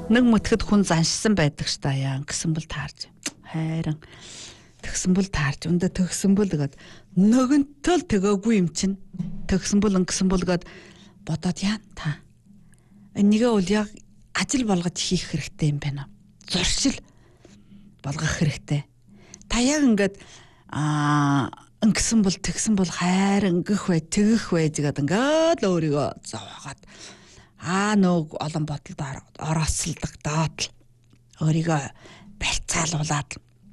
Нэг мөтгөд хүн заншсан байдаг ш та яа гэсэн бол таарж. Хайран тэгсэн бол таарж өндө төгсөн бол гээд нөгөнтөл төгөөгүй юм чинь төгсөн бол ингэсэн бол гээд бодоод яа та. Энийгээ бол яг ажил болгож хийх хэрэгтэй юм байна. Зуршил болгох хэрэгтэй. Та яг ингээд ингэсэн бол тэгсэн бол хайр ингэх бай, тэгэх бай гэдэг ингээд өөрийгөө зовоогоод нөөг олон бодолд ороосолдог доод өөрийгөө барьцаалуулаад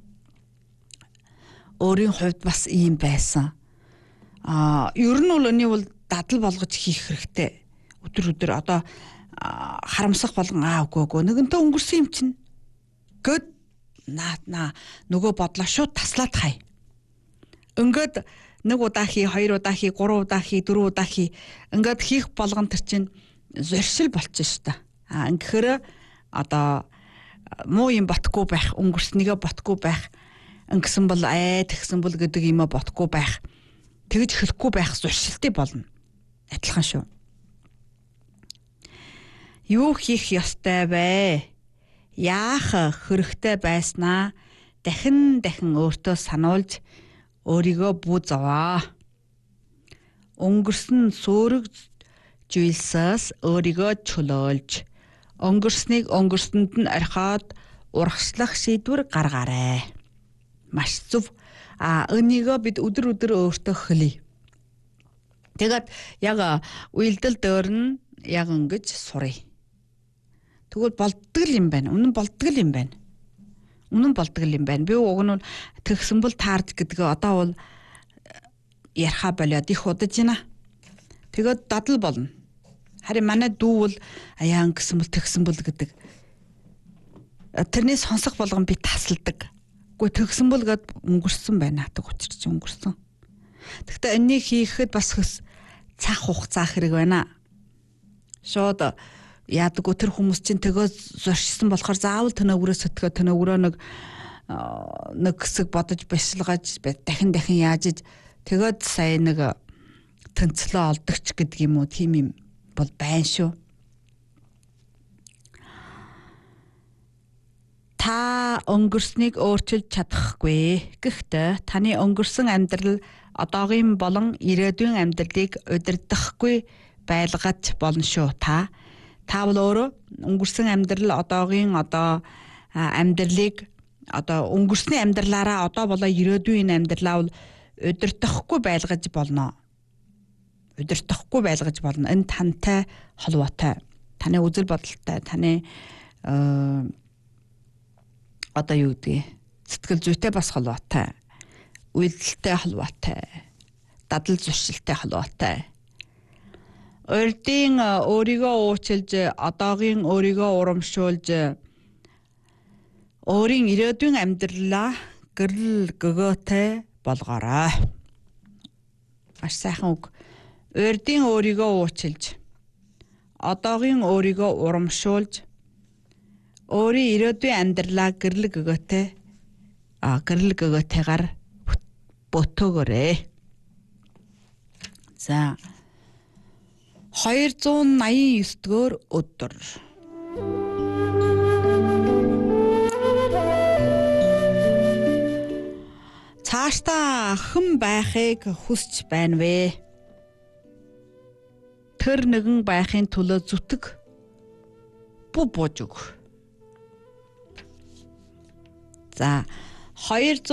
өөрийн хувьд бас ийм байсан. Ер нь бол өний бол дадал болгож хийх хэрэгтэй. Өдөр одоо харамсах болгон үгүй нэгэнтээ өнгөрсөн юм чинь гэд наа нөгөө бодлоо шууд таслаад хай. Ингээд нэг удаа хий, хоёр удаа хий, гурван удаа хий, дөрвөн удаа хий ингээд хийх болгон тэр чинь зоршил болчихно шүү дээ. Ингэхээр одоо муу юм ботгүй байх, өнгөрснийгээ ботгүй байх, ингэсэн бол тэгсэн бол гэдэг юмаа ботгүй байх, тэгж хэлэхгүй байх зоршилтыг болно. Адилхан шүү. Юу хийх ёстой вэ? Яах хэрэгтэй байснаа дахин өөртөө сануулж өөрийгөө бүү зоваа. Өнгөрсөн сүрэг зүйлсээс өөрийгөө чөлөөлж, өнгөрснийг өнгөрсөнд нь орхиод урагшлах шийдвэр гаргаарай. Маш зөв. Өнийгөө бид өдөр өөртөө хэлье. Тэгээд яг үйлдэл дээр нь яг ингэж сурыг. Тэгвэл болдгол юм байна. Үнэн болдгол юм байна. Би уг нь тэгсэн бол таарж гэдгээ одоо бол ярха болоод их удаж байна. Тэгээд дадал болно. Харин манай дүү бол гэсэн бол тэгсэн бол гэдэг. Тэрний сонсох болгон би тасалдаг. Гэхдээ тэгсэн бол гээд өнгөрсөн байна. Хатаг учирч өнгөрсөн. Гэхдээ энийг хийхэд бас цаг хугацаа хэрэг байна. Шууд яадаггүй тэр хүмүүс чинь тэгээ зорчсон болохоор заавал төнөөгрөө сэтгэө төнөөгрөө нэг хэсэг бодож бясалгаж дахин яаж иж тэгээд сая нэг тэнцлээ олдогч гэдэг юм уу тийм юм бол байна шүү. Та өнгөрснийг өөрчилж чадахгүй. Гэхдээ таны өнгөрсөн амьдрал одоогийн болон ирээдүйн амьдралыг удирдахгүй байлгаж болно шүү. Та бол өөрөө өнгөрсөн амьдрал одоогийн амьдралыг өнгөрсний амьдралаараа одоо болоо ирээдүйн амьдралаа бол удирдахгүй байлгаж болно. Энэ тантай холбоотой. Таны үзэл бодолтой, таны юу гэдгийг сэтгэл зүйтэй бас холбоотой. Үйлдэлтэй холбоотой. Дадал зуршилтай холбоотой. Урдын өөрийгөө уучлж, одоогийн өөрийгөө урамшуулж, өөрийн ирээдүйн амьдралаа гэрэл гөгөөтэй болгоорой. Маш сайхан үг. Урдын өөрийгөө уучлж, одоогийн өөрийгөө урамшуулж, өөрийн ирээдүйн амьдралаа гэрэл гөгөөтэйгээр бөтөөгөөрэй. За 289-р өдөр. Цаашдаа хэн байхыг хүсч байна вэ? Тэр нэгэн байхын төлөө зүтг бууж өг. За